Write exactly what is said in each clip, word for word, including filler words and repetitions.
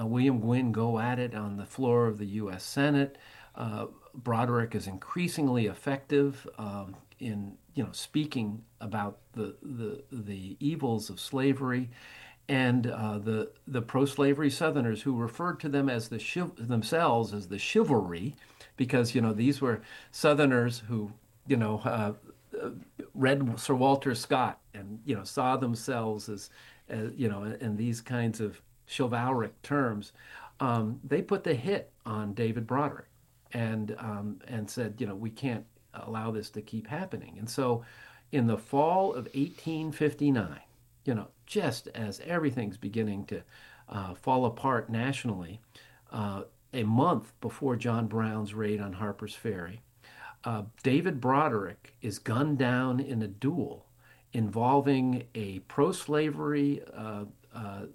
uh, William Gwynn go at it on the floor of the U S Senate. Uh, Broderick is increasingly effective um, in you know speaking about the the the evils of slavery, and uh, the the pro-slavery Southerners who referred to them as the chiv- themselves as the chivalry, because you know these were Southerners who you know uh, uh, read Sir Walter Scott and you know saw themselves as, as you know in these kinds of chivalric terms. Um, they put the hit on David Broderick and um, and said, you know, we can't allow this to keep happening. And so, in the fall of eighteen fifty-nine, you know, just as everything's beginning to uh, fall apart nationally, uh, a month before John Brown's raid on Harper's Ferry, uh, David Broderick is gunned down in a duel involving a pro-slavery uh, uh,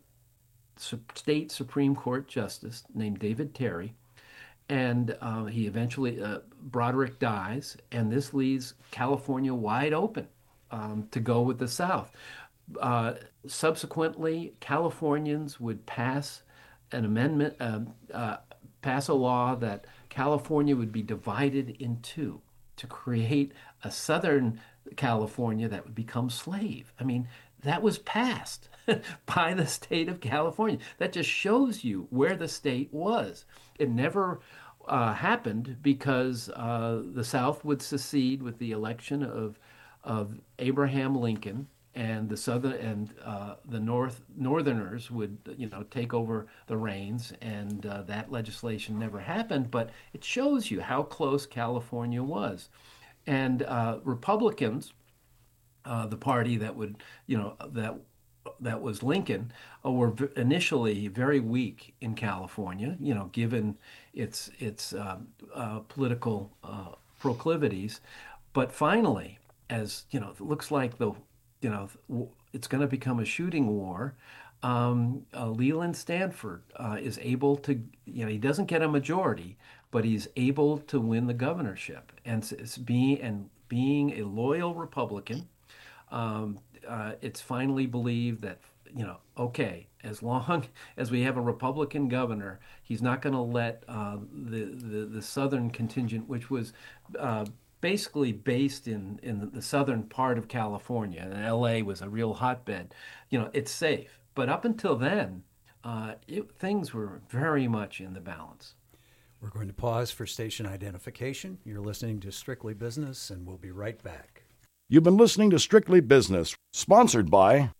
state Supreme Court justice named David Terry. And uh, he eventually, uh, Broderick dies, and this leaves California wide open um, to go with the South. Uh, subsequently, Californians would pass an amendment, uh, uh, pass a law that California would be divided in two to create a Southern California that would become slave. I mean, that was passed by the state of California. That just shows you where the state was. It never uh, happened because uh, the South would secede with the election of of Abraham Lincoln, and the Southern and uh, the North Northerners would you know take over the reins, and uh, that legislation never happened. But it shows you how close California was, and uh, Republicans. Uh, the party that would, you know, that that was Lincoln, uh, were v- initially very weak in California, you know, given its its um, uh, political uh, proclivities. But finally, as you know, it looks like the, you know, it's going to become a shooting war. Um, uh, Leland Stanford uh, is able to, you know, he doesn't get a majority, but he's able to win the governorship, and it's being and being a loyal Republican. Um, uh, it's finally believed that, you know, okay, as long as we have a Republican governor, he's not going to let uh, the, the the southern contingent, which was uh, basically based in in the southern part of California, and L A was a real hotbed. You know, it's safe. But up until then, uh, it, things were very much in the balance. We're going to pause for station identification. You're listening to Strictly Business, and we'll be right back. You've been listening to Strictly Business, sponsored by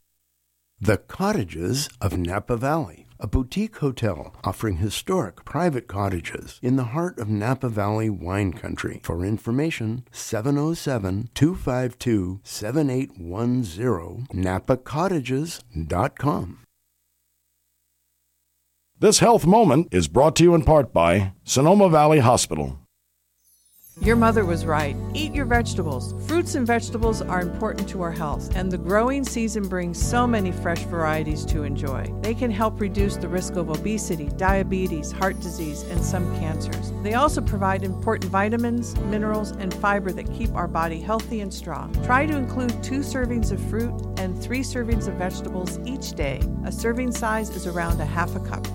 The Cottages of Napa Valley, a boutique hotel offering historic private cottages in the heart of Napa Valley wine country. For information, seven oh seven, two five two, seven eight one zero, napa cottages dot com. This health moment is brought to you in part by Sonoma Valley Hospital. Your mother was right. Eat your vegetables. Fruits and vegetables are important to our health, and the growing season brings so many fresh varieties to enjoy. They can help reduce the risk of obesity, diabetes, heart disease, and some cancers. They also provide important vitamins, minerals, and fiber that keep our body healthy and strong. Try to include two servings of fruit and three servings of vegetables each day. A serving size is around a half a cup.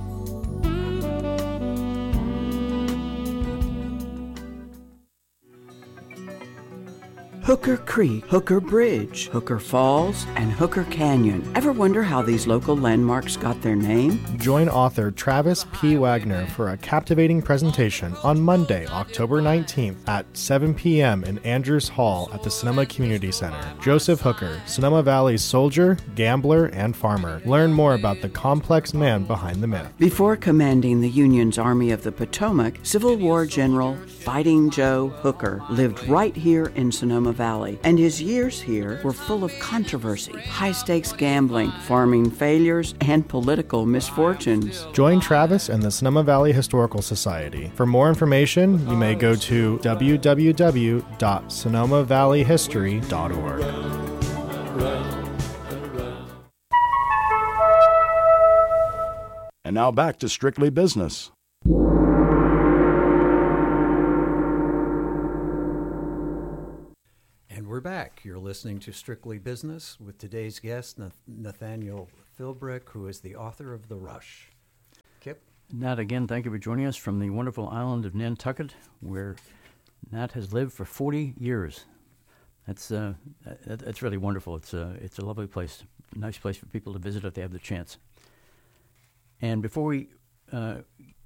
Hooker Creek, Hooker Bridge, Hooker Falls, and Hooker Canyon. Ever wonder how these local landmarks got their name? Join author Travis P. Wagner for a captivating presentation on Monday, October nineteenth at seven p.m. in Andrews Hall at the Sonoma Community Center. Joseph Hooker, Sonoma Valley's soldier, gambler, and farmer. Learn more about the complex man behind the myth. Before commanding the Union's Army of the Potomac, Civil War General Fighting Joe Hooker lived right here in Sonoma Valley, and his years here were full of controversy, high-stakes gambling, farming failures, and political misfortunes. Join Travis and the Sonoma Valley Historical Society. For more information, you may go to w w w dot sonoma valley history dot org. And now back to Strictly Business. And we're back. You're listening to Strictly Business with today's guest, Nathaniel Philbrick, who is the author of The Rush. Kip? Nat, again, thank you for joining us from the wonderful island of Nantucket, where Nat has lived for forty years. That's uh, that, that's really wonderful. It's a, it's a lovely place, a nice place for people to visit if they have the chance. And before we uh,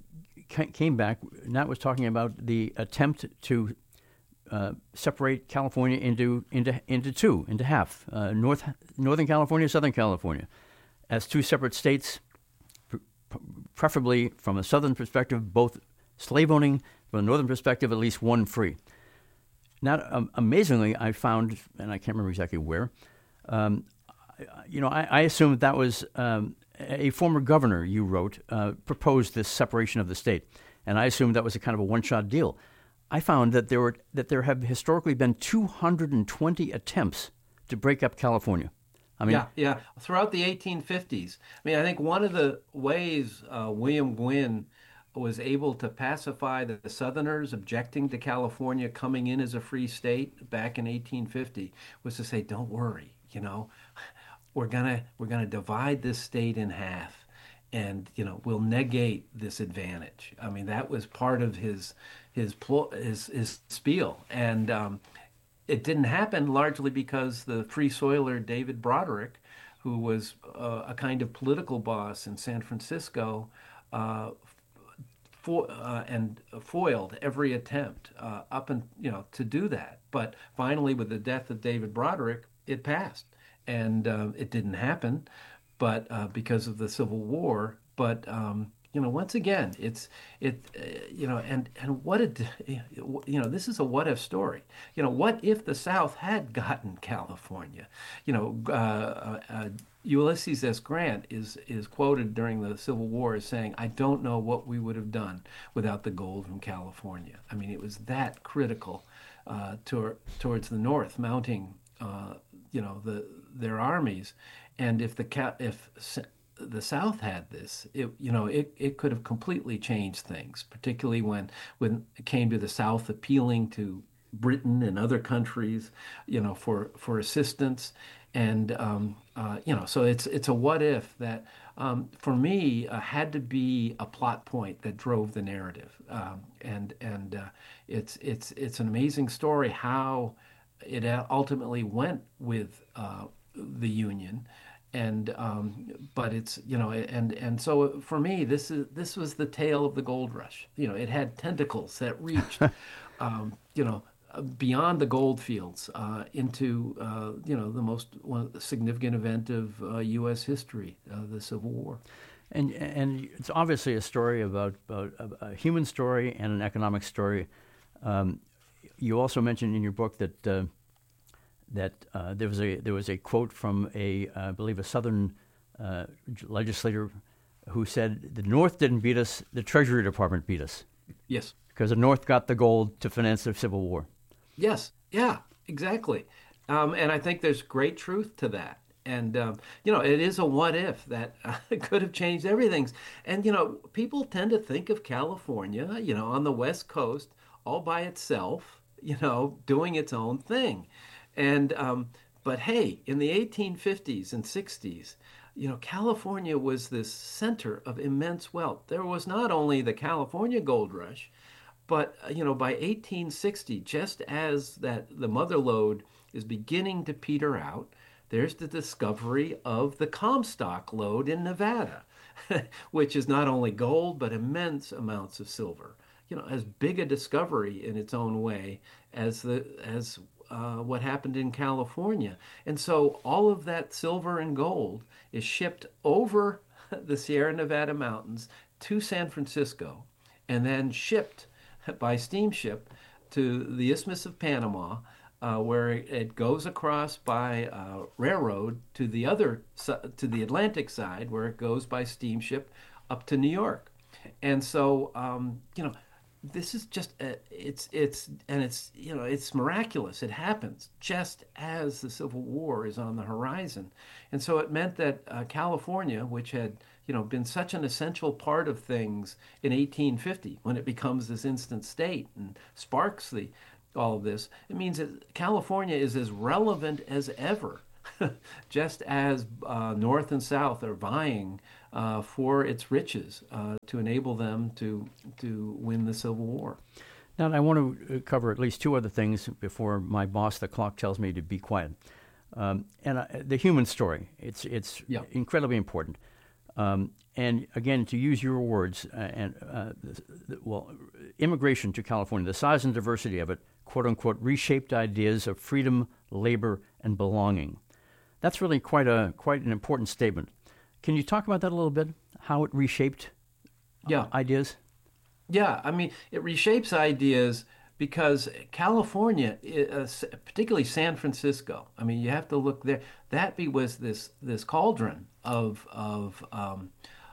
came back, Nat was talking about the attempt to uh, separate California into into into two, into half, uh, North Northern California, Southern California, as two separate states, pr- preferably from a southern perspective, both slave-owning, from a northern perspective, at least one free. Now, um, amazingly, I found, and I can't remember exactly where, um, I, you know, I, I assumed that was um, a former governor, you wrote, uh, proposed this separation of the state, and I assumed that was a kind of a one-shot deal. I found that there were that there have historically been two hundred twenty attempts to break up California. I mean, yeah, yeah. Throughout the eighteen fifties. I mean, I think one of the ways uh, William Gwynn was able to pacify the, the Southerners objecting to California coming in as a free state back in eighteen fifty was to say, "Don't worry, you know, we're gonna we're gonna divide this state in half, and you know we'll negate this advantage." I mean, that was part of his his his, his spiel, and um, it didn't happen largely because the free soiler David Broderick, who was uh, a kind of political boss in San Francisco, uh, fo- uh, and foiled every attempt uh, up and you know to do that. But finally, with the death of David Broderick, it passed, and uh, it didn't happen, but uh, because of the Civil War. But um, you know, once again, it's it, uh, you know, and and what it, you know, this is a what if story. You know, what if the South had gotten California? You know, uh, uh, Ulysses S. Grant is is quoted during the Civil War as saying, "I don't know what we would have done without the gold from California." I mean, it was that critical uh, to, towards the North, mounting, uh, you know, the their armies, and if the if the South had this, it you know it, it could have completely changed things, particularly when when it came to the South appealing to Britain and other countries, you know, for for assistance, and um, uh, you know, so it's it's a what if that um, for me uh, had to be a plot point that drove the narrative, um, and and uh, it's it's it's an amazing story how it ultimately went with uh, the Union. And um, but it's you know and and so for me this is this was the tale of the gold rush. You know, it had tentacles that reached um, you know beyond the gold fields uh, into uh, you know the most one, significant event of uh, U S history, uh, the Civil War. And and it's obviously a story about, about a, a human story and an economic story. Um, you also mentioned in your book that. Uh, that uh, there was a there was a quote from a uh, I believe a Southern uh, legislator who said the North didn't beat us, the Treasury Department beat us. Yes, because the North got the gold to finance the Civil War. Yes, yeah, exactly, um, and I think there's great truth to that. And um, you know, it is a what if that uh, could have changed everything. And you know, people tend to think of California, you know, on the West Coast, all by itself, you know, doing its own thing. And um, but hey, in the eighteen fifties and sixties, you know, California was this center of immense wealth. There was not only the California gold rush, but you know, by eighteen sixty, just as that the mother lode is beginning to peter out, there's the discovery of the Comstock lode in Nevada, which is not only gold but immense amounts of silver. You know, as big a discovery in its own way as the as Uh, what happened in California. And so all of that silver and gold is shipped over the Sierra Nevada mountains to San Francisco and then shipped by steamship to the Isthmus of Panama, uh, where it goes across by uh, railroad to the other to the Atlantic side, where it goes by steamship up to New York. And so, um, you know, this is just uh, it's it's and it's you know it's miraculous. It happens just as the Civil War is on the horizon, and so it meant that uh, California, which had you know been such an essential part of things in eighteen fifty, when it becomes this instant state and sparks the all of this, it means that California is as relevant as ever, just as uh, North and South are vying uh, for its riches uh, to enable them to to win the Civil War. Now, I want to cover at least two other things before my boss, the clock, tells me to be quiet. Um, and uh, the human story, it's it's Yeah. incredibly important. Um, and again, to use your words, uh, and uh, the, the, well, immigration to California, the size and diversity of it, quote unquote, reshaped ideas of freedom, labor, and belonging. That's really quite a quite an important statement. Can you talk about that a little bit? How it reshaped Yeah. ideas? Yeah, I mean, it reshapes ideas because California, uh, particularly San Francisco, I mean, you have to look there. That be, was this this cauldron of of um,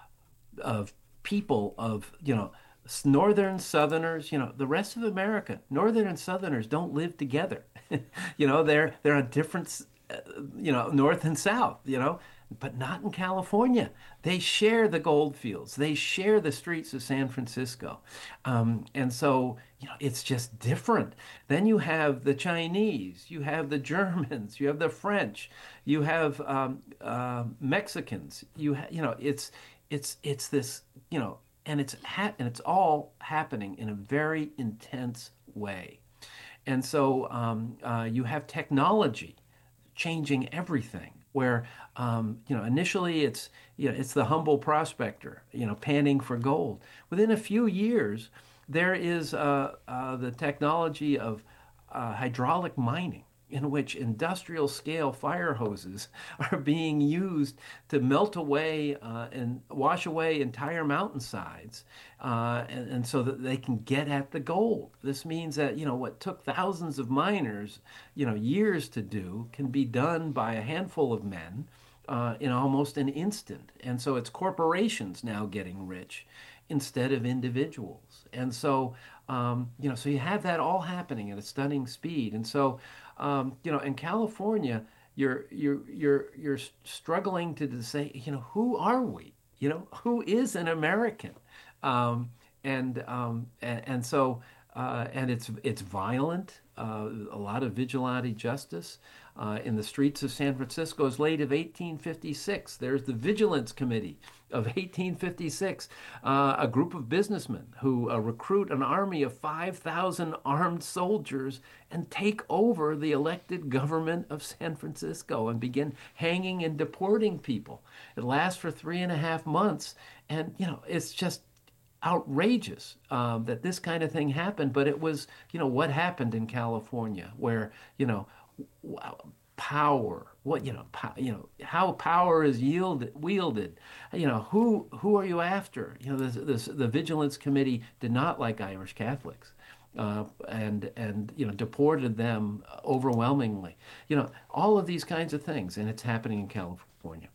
of people of you know northern Southerners. You know, the rest of America, northern and Southerners don't live together. you know, they're they're on different, uh, you know, north and south. You know. But not in California. They share the gold fields. They share the streets of San Francisco. Um, and so, you know, it's just different. Then you have the Chinese, you have the Germans, you have the French, you have um, uh, Mexicans. You ha- you know, it's it's it's this, you know, and it's ha- and it's all happening in a very intense way. And so um, uh, you have technology changing everything. Where um, you know initially it's you know it's the humble prospector you know panning for gold. Within a few years, there is uh, uh, the technology of uh, hydraulic mining, in which industrial scale fire hoses are being used to melt away uh, and wash away entire mountainsides, uh, and, and so that they can get at the gold. This means that, you know, what took thousands of miners, you know, years to do can be done by a handful of men uh, in almost an instant. And so it's corporations now getting rich instead of individuals. And so, um, you know, so you have that all happening at a stunning speed. And so, um, you know, in California, you're you're you're you're struggling to say, you know, who are we? You know, who is an American? Um, and, um, and and so uh, and it's it's violent. Uh, a lot of vigilante justice uh, in the streets of San Francisco as late as eighteen fifty-six. There's the Vigilance Committee of eighteen fifty-six, uh, a group of businessmen who uh, recruit an army of five thousand armed soldiers and take over the elected government of San Francisco and begin hanging and deporting people. It lasts for three and a half months, and you know it's just outrageous um, that this kind of thing happened. But it was, you know, what happened in California, where you know, power, what you know, po- you know, how power is yielded, wielded. You know, who who are you after? You know, this, this, the Vigilance Committee did not like Irish Catholics, uh, and and you know, deported them overwhelmingly. You know, all of these kinds of things, and it's happening in California.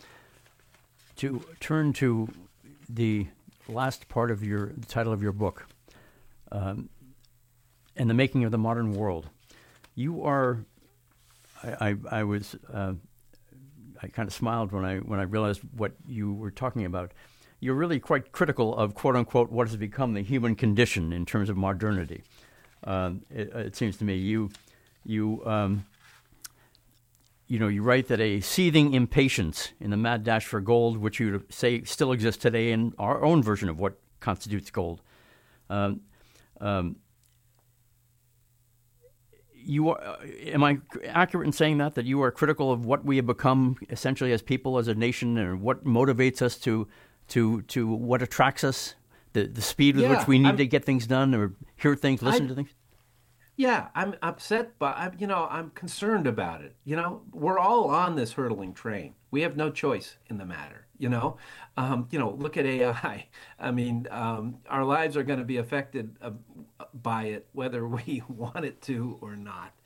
To turn to the last part of your the title of your book, um, and the making of the modern world, you are. I, I, I was. Uh, I kind of smiled when I when I realized what you were talking about. You're really quite critical of quote unquote what has become the human condition in terms of modernity. Um, it, it seems to me you you. Um, You know, you write that a seething impatience in the mad dash for gold, which you say still exists today in our own version of what constitutes gold. Um, um, you are, am I accurate in saying that, that you are critical of what we have become essentially as people, as a nation, and what motivates us to to to what attracts us, the, the speed with Yeah, which we need I'm, to get things done or hear things, listen I, to things? Yeah, I'm upset, but I'm, you know, I'm concerned about it. You know, we're all on this hurtling train. We have no choice in the matter. You know, um, you know, look at A I. I mean, um, our lives are going to be affected uh, by it, whether we want it to or not.